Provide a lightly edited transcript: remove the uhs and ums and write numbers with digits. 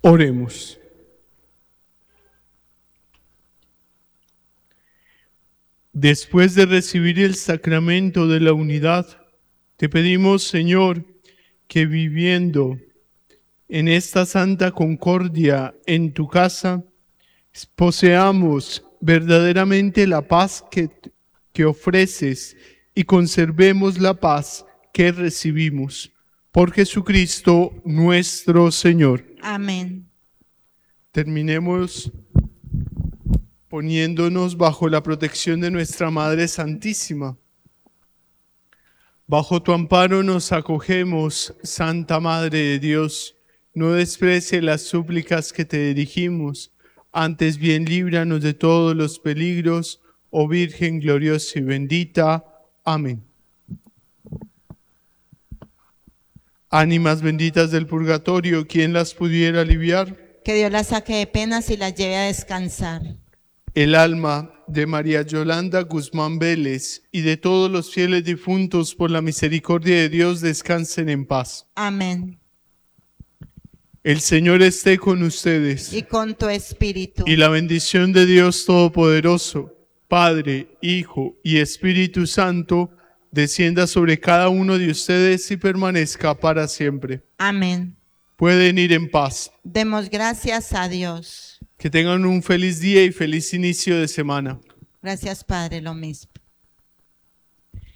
Oremos. Después de recibir el sacramento de la unidad, te pedimos, Señor, que viviendo en esta santa concordia en tu casa, poseamos verdaderamente la paz que ofreces y conservemos la paz que recibimos. Por Jesucristo nuestro Señor. Amén. Terminemos poniéndonos bajo la protección de nuestra Madre Santísima. Bajo tu amparo nos acogemos, Santa Madre de Dios. No desprecie las súplicas que te dirigimos, antes bien líbranos de todos los peligros, oh Virgen gloriosa y bendita. Amén. Ánimas benditas del purgatorio, ¿quién las pudiera aliviar? Que Dios las saque de penas y las lleve a descansar. El alma de María Yolanda Guzmán Vélez y de todos los fieles difuntos por la misericordia de Dios descansen en paz. Amén. El Señor esté con ustedes. Y con tu espíritu. Y la bendición de Dios Todopoderoso, Padre, Hijo y Espíritu Santo, descienda sobre cada uno de ustedes y permanezca para siempre. Amén. Pueden ir en paz. Demos gracias a Dios. Que tengan un feliz día y feliz inicio de semana. Gracias, Padre, lo mismo.